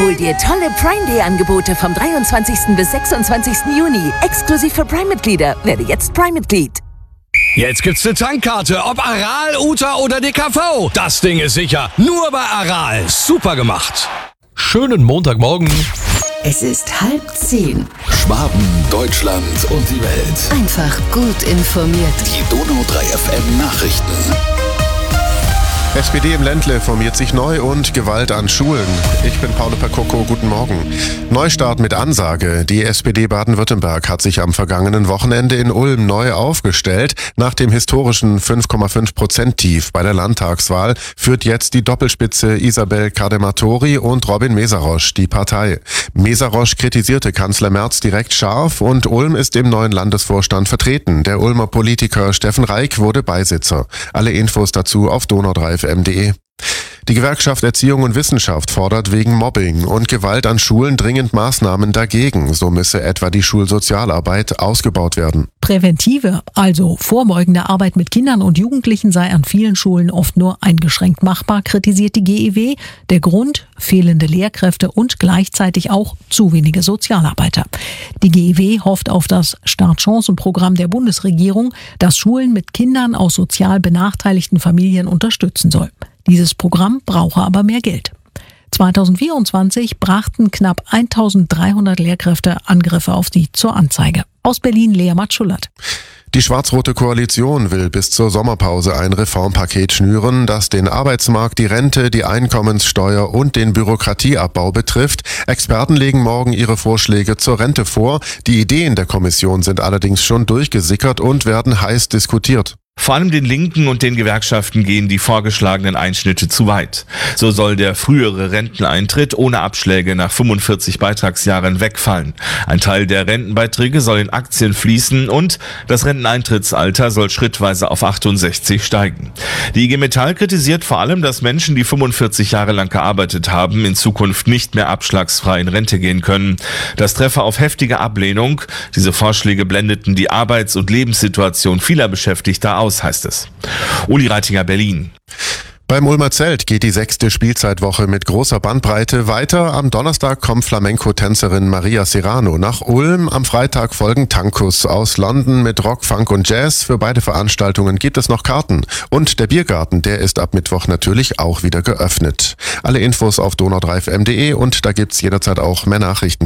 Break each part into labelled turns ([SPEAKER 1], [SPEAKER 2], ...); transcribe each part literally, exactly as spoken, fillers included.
[SPEAKER 1] Hol dir tolle Prime Day Angebote vom dreiundzwanzigsten bis sechsundzwanzigsten Juni. Exklusiv für Prime-Mitglieder. Werde jetzt Prime-Mitglied.
[SPEAKER 2] Jetzt gibt's eine Tankkarte, ob Aral, Uta oder D K V. Das Ding ist sicher. Nur bei Aral. Super gemacht.
[SPEAKER 3] Schönen Montagmorgen.
[SPEAKER 4] Es ist halb zehn.
[SPEAKER 5] Schwaben, Deutschland und die Welt.
[SPEAKER 4] Einfach gut informiert.
[SPEAKER 5] Die Donau drei F M Nachrichten.
[SPEAKER 6] S P D im Ländle formiert sich neu und Gewalt an Schulen. Ich bin Paolo Percocco, guten Morgen. Neustart mit Ansage. Die S P D Baden-Württemberg hat sich am vergangenen Wochenende in Ulm neu aufgestellt. Nach dem historischen fünf Komma fünf Prozent Tief bei der Landtagswahl führt jetzt die Doppelspitze Isabel Cadematori und Robin Mesarosch die Partei. Mesarosch kritisierte Kanzler Merz direkt scharf und Ulm ist im neuen Landesvorstand vertreten. Der Ulmer Politiker Steffen Reik wurde Beisitzer. Alle Infos dazu auf donau drei F M punkt de. Die Gewerkschaft Erziehung und Wissenschaft fordert wegen Mobbing und Gewalt an Schulen dringend Maßnahmen dagegen. So müsse etwa die Schulsozialarbeit ausgebaut werden.
[SPEAKER 7] Präventive, also vorbeugende Arbeit mit Kindern und Jugendlichen sei an vielen Schulen oft nur eingeschränkt machbar, kritisiert die G E W. Der Grund? Fehlende Lehrkräfte und gleichzeitig auch zu wenige Sozialarbeiter. Die G E W hofft auf das Startchancenprogramm der Bundesregierung, das Schulen mit Kindern aus sozial benachteiligten Familien unterstützen soll. Dieses Programm brauche aber mehr Geld. zweitausendvierundzwanzig brachten knapp eintausenddreihundert Lehrkräfte Angriffe auf sie zur Anzeige. Aus Berlin Lea Matschullert.
[SPEAKER 6] Die schwarz-rote Koalition will bis zur Sommerpause ein Reformpaket schnüren, das den Arbeitsmarkt, die Rente, die Einkommenssteuer und den Bürokratieabbau betrifft. Experten legen morgen ihre Vorschläge zur Rente vor. Die Ideen der Kommission sind allerdings schon durchgesickert und werden heiß diskutiert.
[SPEAKER 8] Vor allem den Linken und den Gewerkschaften gehen die vorgeschlagenen Einschnitte zu weit. So soll der frühere Renteneintritt ohne Abschläge nach fünfundvierzig Beitragsjahren wegfallen. Ein Teil der Rentenbeiträge soll in Aktien fließen und das Renteneintrittsalter soll schrittweise auf achtundsechzig steigen. Die I G Metall kritisiert vor allem, dass Menschen, die fünfundvierzig Jahre lang gearbeitet haben, in Zukunft nicht mehr abschlagsfrei in Rente gehen können. Das treffe auf heftige Ablehnung. Diese Vorschläge blendeten die Arbeits- und Lebenssituation vieler Beschäftigter aus. Aus, heißt es. Uli Reitinger, Berlin.
[SPEAKER 6] Beim Ulmer Zelt geht die sechste Spielzeitwoche mit großer Bandbreite weiter. Am Donnerstag kommt Flamenco-Tänzerin Maria Serrano nach Ulm. Am Freitag folgen Tankus aus London mit Rock, Funk und Jazz. Für beide Veranstaltungen gibt es noch Karten. Und der Biergarten, der ist ab Mittwoch natürlich auch wieder geöffnet. Alle Infos auf donau drei F M punkt de und da gibt's jederzeit auch mehr Nachrichten.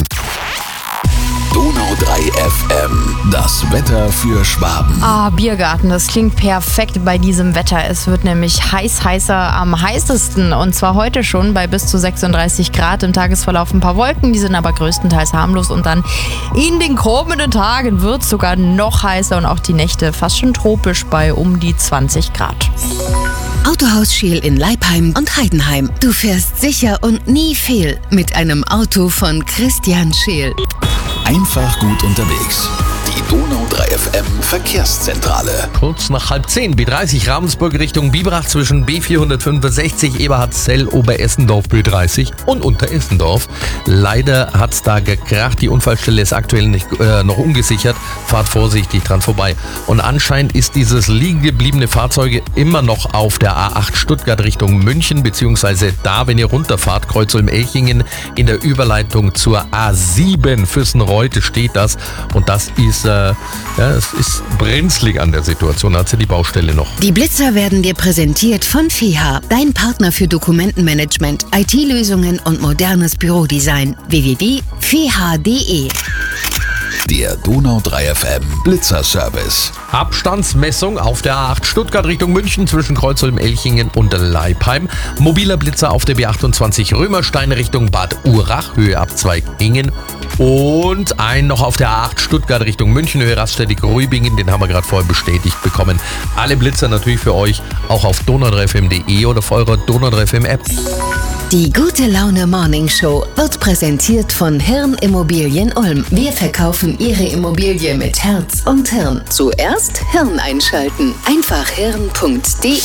[SPEAKER 5] Donau drei F M, das Wetter für Schwaben.
[SPEAKER 9] Ah, Biergarten, das klingt perfekt bei diesem Wetter. Es wird nämlich heiß, heißer am heißesten. Und zwar heute schon bei bis zu sechsunddreißig Grad. Im Tagesverlauf ein paar Wolken, die sind aber größtenteils harmlos. Und dann in den kommenden Tagen wird es sogar noch heißer und auch die Nächte fast schon tropisch bei um die zwanzig Grad.
[SPEAKER 4] Autohaus Scheel in Leipheim und Heidenheim. Du fährst sicher und nie fehl mit einem Auto von Christian Scheel.
[SPEAKER 5] Einfach gut unterwegs. Die Donau drei F M Verkehrszentrale.
[SPEAKER 3] Kurz nach halb zehn, B dreißig Ravensburg Richtung Biberach zwischen B vierhundertfünfundsechzig Eberhardzell, Oberessendorf, B dreißig und Unteressendorf. Leider hat's da gekracht. Die Unfallstelle ist aktuell nicht, äh, noch ungesichert. Fahrt vorsichtig dran vorbei. Und anscheinend ist dieses liegen gebliebene Fahrzeug immer noch auf der A acht Stuttgart Richtung München, beziehungsweise da, wenn ihr runterfahrt, Kreuz Ulm-Elchingen in der Überleitung zur A sieben Füssen-Reute steht das. Und das ist Ja, es ist brenzlig an der Situation, also die Baustelle noch.
[SPEAKER 4] Die Blitzer werden dir präsentiert von F E H, dein Partner für Dokumentenmanagement, I T-Lösungen und modernes Bürodesign. w w w punkt f e h punkt d e.
[SPEAKER 5] Der Donau drei F M Blitzerservice.
[SPEAKER 3] Abstandsmessung auf der A acht Stuttgart Richtung München zwischen Kreuz Ulm-Elchingen und Leipheim. Mobiler Blitzer auf der B achtundzwanzig Römerstein Richtung Bad Urach, Höhe Abzweig Ingen. Und ein noch auf der A acht Stuttgart Richtung München, Höhe Raststätte-Grübingen, den haben wir gerade vorher bestätigt bekommen. Alle Blitzer natürlich für euch auch auf donau drei f m punkt de oder auf eurer Donau drei F M App.
[SPEAKER 4] Die gute Laune Morning Show wird präsentiert von Hirn Immobilien Ulm. Wir verkaufen Ihre Immobilie mit Herz und Hirn. Zuerst Hirn einschalten. Einfach hirn punkt de.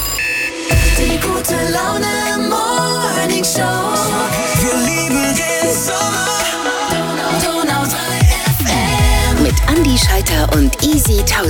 [SPEAKER 10] Die gute Laune Morning Show. Wir lieben den Sommer. Donau drei F M.
[SPEAKER 4] Mit Andi Scheiter und Easy